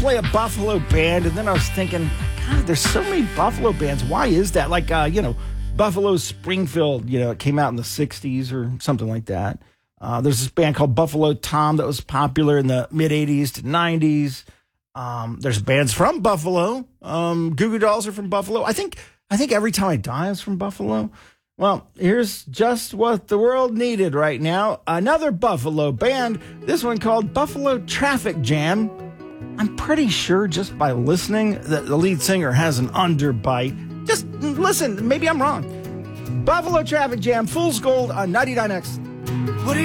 play a Buffalo band, and then I was thinking, God, there's so many Buffalo bands. Why is that? Like, Buffalo Springfield, it came out in the 60s or something like that. There's this band called Buffalo Tom that was popular in the mid-'80s to '90s. There's bands from Buffalo. Goo Goo Dolls are from Buffalo. I think Every Time I Die is from Buffalo. Well, here's just what the world needed right now. Another Buffalo band, this one called Buffalo Traffic Jam. I'm pretty sure just by listening that the lead singer has an underbite. Just listen, maybe I'm wrong. Buffalo Traffic Jam, Fool's Gold on 99X. What do you